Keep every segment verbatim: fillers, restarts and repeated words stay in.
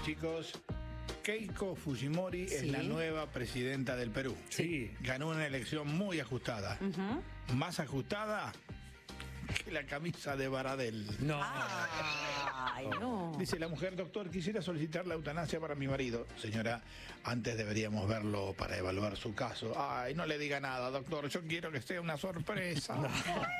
Chicos, Keiko Fujimori Sí. es la nueva presidenta del Perú. Sí. Ganó una elección muy ajustada. Uh-huh. Más ajustada que la camisa de Baradel. No. Ay, no. Dice la mujer: doctor, quisiera solicitar la eutanasia para mi marido. Señora, antes deberíamos verlo para evaluar su caso. Ay, no le diga nada, doctor, yo quiero que sea una sorpresa. No.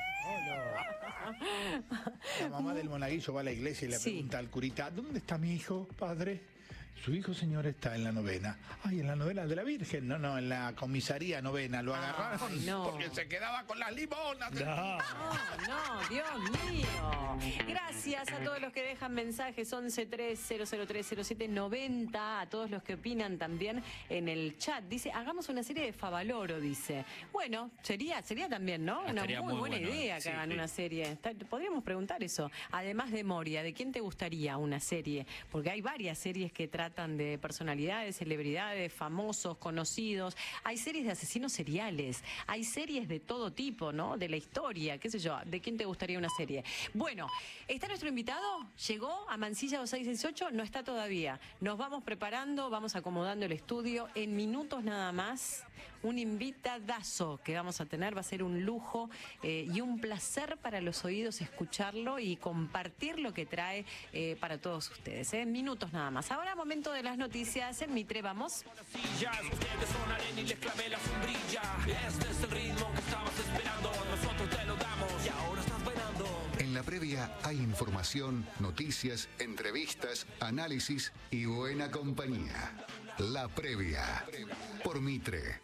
La mamá del monaguillo va a la iglesia y le Sí. pregunta al curita: ¿dónde está mi hijo, padre? Su hijo, señor, está en la novena. Ay, en la novena de la Virgen. No, no, en la comisaría novena. Lo agarraron Ay, no. porque se quedaba con las limonas. No. No, no, Dios mío. Gracias a todos los que dejan mensajes. once tres cero cero tres cero siete noventa. A todos los que opinan también en el chat. Dice, hagamos una serie de Favaloro, dice. Bueno, sería sería también, ¿no? Una Estaría muy, muy buena bueno. idea que Sí, hagan sí. una serie. Está- Podríamos preguntar eso. Además de Moria, ¿de quién te gustaría una serie? Porque hay varias series que tratan de personalidades, celebridades, famosos, conocidos. Hay series de asesinos seriales. Hay series de todo tipo, ¿no? De la historia, qué sé yo. ¿De quién te gustaría una serie? Bueno, ¿está nuestro invitado? ¿Llegó a Mansilla dos seis seis ocho? No está todavía. Nos vamos preparando, vamos acomodando el estudio. En minutos nada más, un invitadazo que vamos a tener. Va a ser un lujo eh, y un placer para los oídos escucharlo y compartir lo que trae eh, para todos ustedes. ¿eh? En minutos nada más. Ahora, momento de las noticias en Mitre, vamos. Ustedes son arena y les clavé la sombrilla. Este es el ritmo que estabas esperando. Nosotros te lo damos y ahora estás bailando. En la previa hay información, noticias, entrevistas, análisis y buena compañía. La previa. Por Mitre.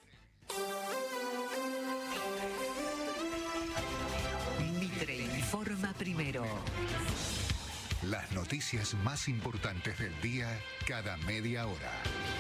Mitre informa primero. Las noticias más importantes del día cada media hora.